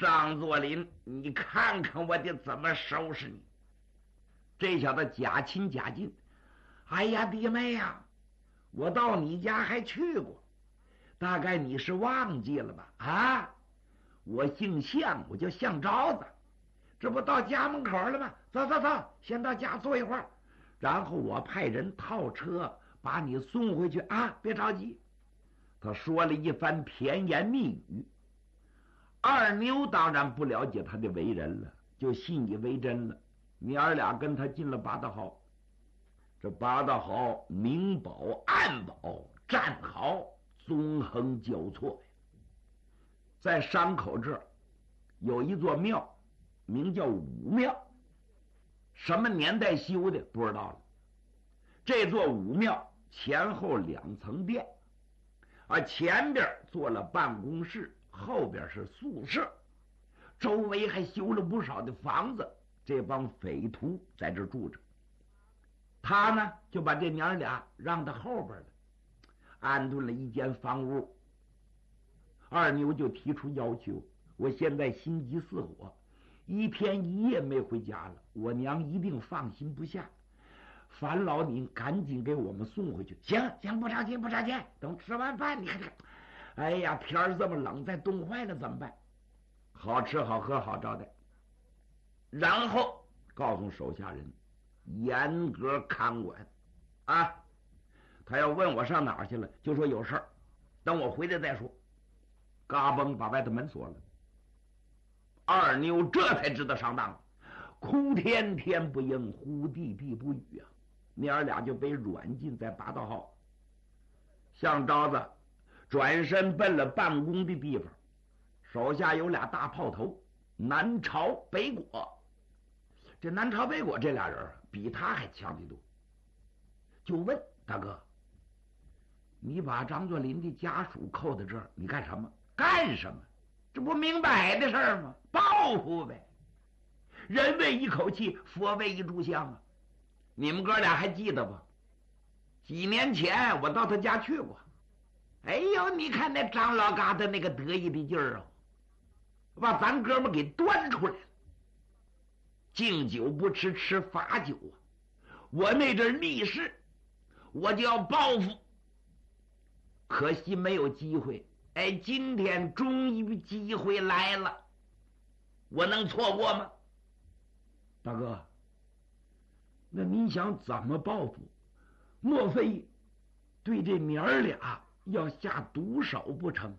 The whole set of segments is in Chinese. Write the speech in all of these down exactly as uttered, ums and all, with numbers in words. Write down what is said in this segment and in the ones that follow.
张作霖，你看看我得怎么收拾你。这小子假亲假敬，哎呀弟妹呀，我到你家还去过，大概你是忘记了吧？啊，我姓向，我叫向昭子，这不到家门口了吗？走走走，先到家坐一会儿，然后我派人套车把你送回去啊，别着急。他说了一番甜言蜜语，二妞当然不了解他的为人了，就信以为真了。娘儿俩跟他进了八大壕，这八大壕明保暗保，战壕纵横交错呀。在山口这儿有一座庙，名叫武庙，什么年代修的不知道了。这座武庙前后两层殿，啊，前边做了办公室，后边是宿舍，周围还修了不少的房子。这帮匪徒在这住着，他呢就把这娘俩让到后边了，安顿了一间房屋。二妞就提出要求，我现在心急似火，一天一夜没回家了，我娘一定放心不下，烦劳您赶紧给我们送回去。行行，不着急不着急，等吃完饭你看看。哎呀，天儿这么冷，再冻坏了怎么办？好吃好喝好招待。然后告诉手下人严格看管啊，他要问我上哪儿去了，就说有事儿，等我回来再说。嘎嘣把外头门锁了。二妞这才知道上当了，哭天天不应，呼地地不语啊，娘儿俩就被软禁在八道号。向昭子转身奔了办公的地方，手下有俩大炮头，南朝北果。这南朝北果这俩人比他还强得多，就问大哥，你把张作霖的家属扣在这儿，你干什么？干什么？这不明摆的事儿吗？报复呗！人为一口气，佛为一炷香啊！你们哥俩还记得不？几年前我到他家去过，哎呦，你看那张老疙瘩那个得意的劲儿啊，把咱哥们给端出来了。敬酒不吃吃罚酒啊！我那阵立誓，我就要报复，可惜没有机会。哎，今天终于机会来了，我能错过吗？大哥，那您想怎么报复？莫非对这娘儿俩要下毒手不成？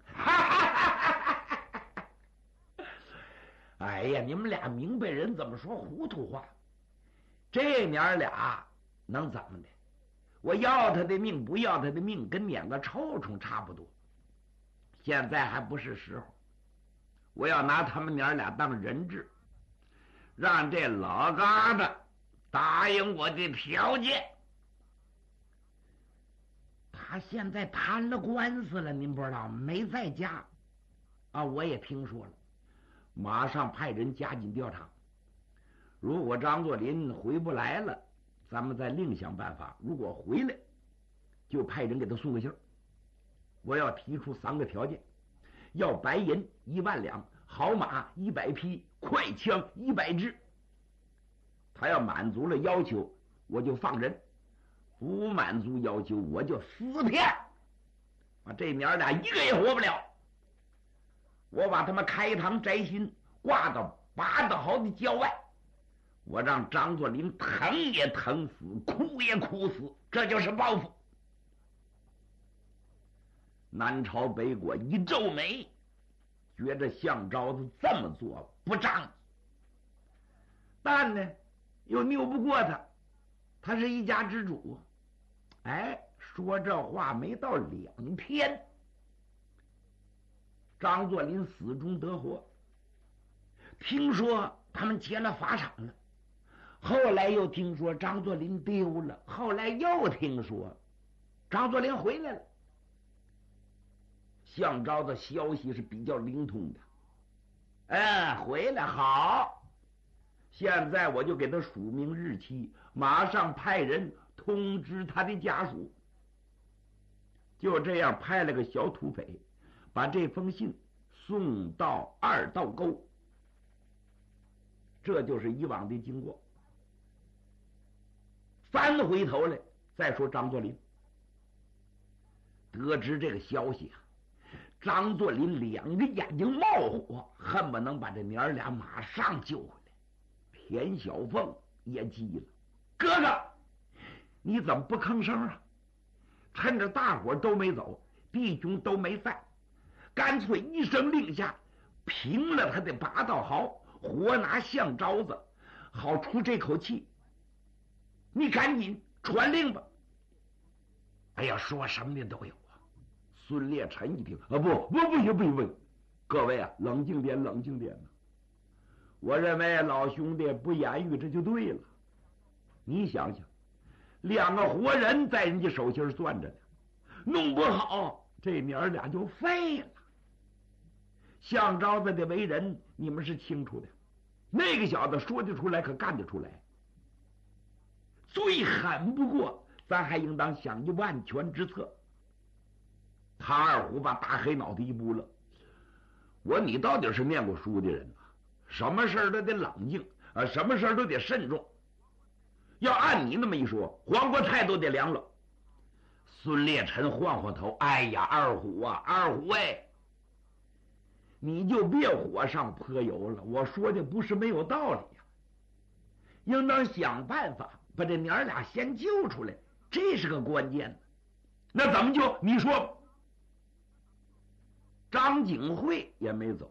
哎呀，你们俩明白人怎么说糊涂话？这娘儿俩能怎么的？我要他的命不要他的命，跟撵个臭虫差不多。现在还不是时候，我要拿他们娘儿俩当人质，让这老疙瘩答应我的条件。他现在谈了官司了，您不知道没在家啊？我也听说了，马上派人加紧调查。如果张作霖回不来了，咱们再另想办法；如果回来，就派人给他送个信儿。我要提出三个条件：要白银一万两，好马一百匹，快枪一百支。他要满足了要求，我就放人；不满足要求，我就撕片，把这娘俩一个也活不了。我把他们开膛摘心，挂到八道壕的郊外，我让张作霖疼也疼死，哭也哭死，这就是报复。南朝北果一皱眉，觉着向昭子这么做不仗义，但呢又拗不过他，他是一家之主。哎，说这话没到两天，张作霖死中得活，听说他们劫了法场了，后来又听说张作霖丢了，后来又听说张作霖回来了。向昭的消息是比较灵通的，哎，回来好，现在我就给他署名日期，马上派人通知他的家属。就这样派了个小土匪，把这封信送到二道沟， 这就是以往的经过。翻回头来再说张作霖，得知这个消息啊，张作霖两个眼睛冒火，恨不能把这娘儿俩马上救回来。田小凤也急了：“哥哥，你怎么不吭声啊？趁着大伙都没走，弟兄都没散，干脆一声令下，平了他的八道壕，活拿项招子，好出这口气。你赶紧传令吧！”哎呀，说什么的都有啊。孙烈臣一听啊，不不不行不行不行，各位啊，冷静点冷静点呢。我认为老兄弟不言语这就对了。你想想，两个活人在人家手心攥着呢，弄不好这娘儿俩就废了。项招子的为人你们是清楚的，那个小子说得出来可干得出来。最狠不过，咱还应当想一万全之策。唐二虎把大黑脑袋一拨了：“我你到底是念过书的人啊，什么事都得冷静啊，什么事都得慎重。要按你那么一说，黄瓜菜都得凉了。”孙烈臣晃晃头：“哎呀，二虎啊，二虎哎，你就别火上泼油了。我说的不是没有道理呀、啊，应当想办法把这娘俩先救出来，这是个关键。那怎么救？你说。”张景惠也没走，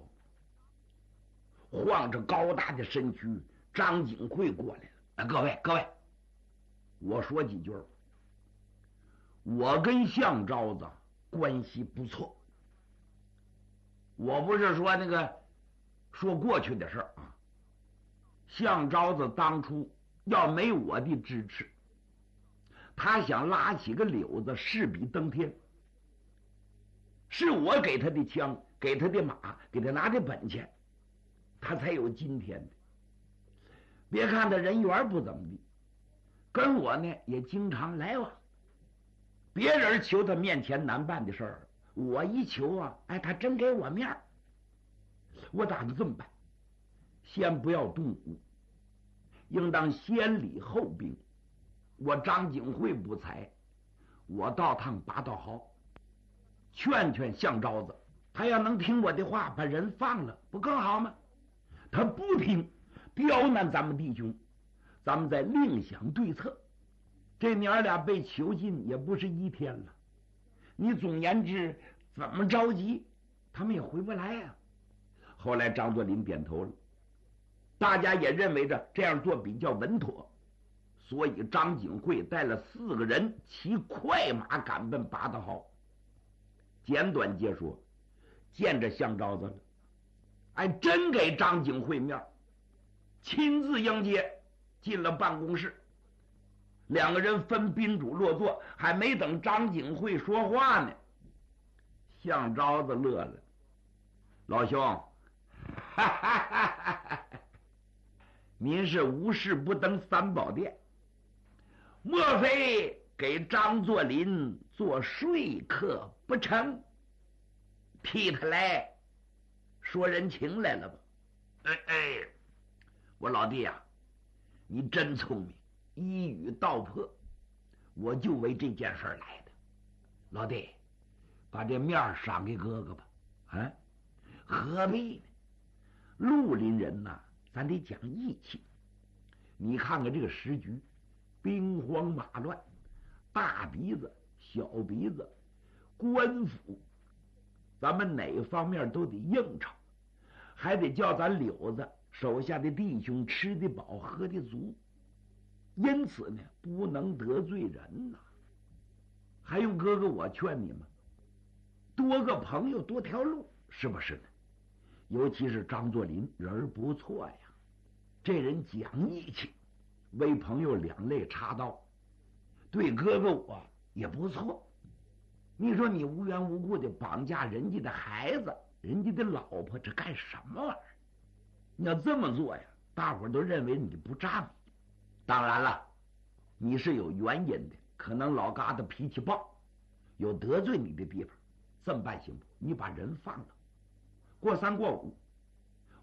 晃着高大的身躯，张景惠过来了。啊，各位各位，我说几句。我跟项招子关系不错，我不是说那个说过去的事儿啊。项招子当初要没我的支持，他想拉起个柳子势比登天。是我给他的枪，给他的马，给他拿的本钱，他才有今天的。别看他人缘不怎么地，跟我呢也经常来往。别人求他面前难办的事儿，我一求啊，哎，他真给我面儿。我打算这么办，先不要动武，应当先礼后兵。我张景惠不才，我到趟八道壕，劝劝项招子，他要能听我的话，把人放了，不更好吗？他不听，刁难咱们弟兄，咱们再另想对策。这娘俩被囚禁也不是一天了，你总言之怎么着急，他们也回不来呀、啊。后来张作霖点头了，大家也认为着这样做比较稳妥，所以张景惠带了四个人骑快马赶奔八道壕。简短截说，见着项招子了，哎，真给张景惠面，亲自迎接，进了办公室。两个人分宾主落座，还没等张景惠说话呢，项招子乐了：“老兄，哈哈哈哈，您是无事不登三宝殿，莫非给张作霖做说客不成？替他来说人情来了吧？”哎哎，我老弟啊，你真聪明，一语道破，我就为这件事来的。老弟，把这面赏给哥哥吧。啊，何必呢？绿林人呐、啊，咱得讲义气。你看看这个时局，兵荒马乱，大鼻子小鼻子，官府，咱们哪方面都得应酬，还得叫咱柳子手下的弟兄吃得饱喝得足。因此呢，不能得罪人呐、啊。还用哥哥我劝你吗？多个朋友多条路，是不是呢？尤其是张作霖人不错呀，这人讲义气，为朋友两肋插刀，对哥哥我也不错。你说你无缘无故的绑架人家的孩子，人家的老婆，这干什么玩意儿？你要这么做呀，大伙儿都认为你不仗义。当然了，你是有原因的，可能老疙瘩脾气暴，有得罪你的地方。这么办行不？你把人放了，过三过五，